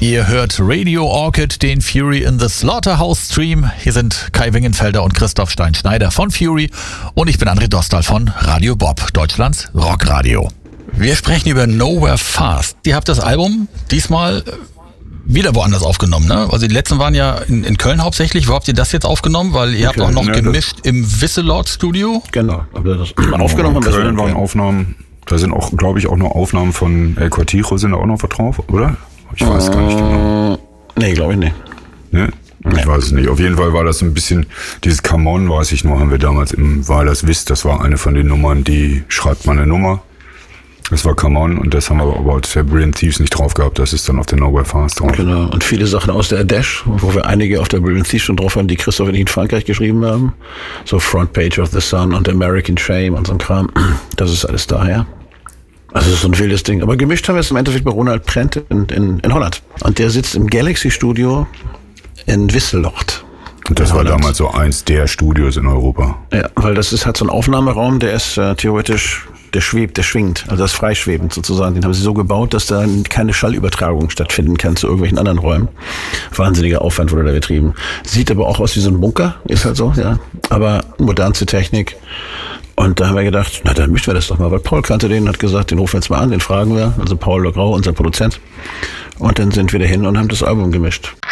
Ihr hört Radio Orchid, den Fury in the Slaughterhouse Stream. Hier sind Kai Wingenfelder und Christoph Stein-Schneider von Fury und ich bin André Dostal von Radio Bob, Deutschlands Rockradio. Wir sprechen über Nowhere Fast. Ihr habt das Album diesmal wieder woanders aufgenommen, ne? Also die letzten waren ja in Köln hauptsächlich. Wo habt ihr das jetzt aufgenommen? Weil ihr habt auch noch gemischt im Wisselord Studio. Genau, aber das aufgenommen. In Köln waren Aufnahmen, da sind auch, glaube ich, auch noch Aufnahmen von El Quartijo, sind da auch noch was drauf, oder? Ich weiß gar nicht genau. Nee, glaube ich nicht. Ne? Ich weiß es nicht. Auf jeden Fall war das ein bisschen, dieses Come On, weiß ich noch, haben wir damals im Wahlers Wiss, das war eine von den Nummern, die schreibt man eine Nummer. Das war Come On und das haben wir aber auf der Brilliant Thieves nicht drauf gehabt, das ist dann auf der Nowhere Fast drauf. Genau, und viele Sachen aus der Dash, wo wir einige auf der Brilliant Thieves schon drauf haben, die Christoph und ich in Frankreich geschrieben haben. So Front Page of the Sun und American Shame und so ein Kram. Das ist alles daher. Also das ist so ein wildes Ding. Aber gemischt haben wir es im Endeffekt bei Ronald Prent in Holland. Und der sitzt im Galaxy Studio in Wisseloord. Und das war damals so eins der Studios in Europa. Ja, weil das hat so einen Aufnahmeraum, der ist theoretisch, der schwingt, also das ist freischwebend sozusagen. Den haben sie so gebaut, dass da keine Schallübertragung stattfinden kann zu irgendwelchen anderen Räumen. Wahnsinniger Aufwand wurde da betrieben. Sieht aber auch aus wie so ein Bunker, ist halt so, ja. Aber modernste Technik. Und da haben wir gedacht, na dann mischen wir das doch mal, weil Paul kannte den, hat gesagt, den rufen wir jetzt mal an, den fragen wir. Also Paul Lograu, unser Produzent. Und dann sind wir dahin und haben das Album gemischt.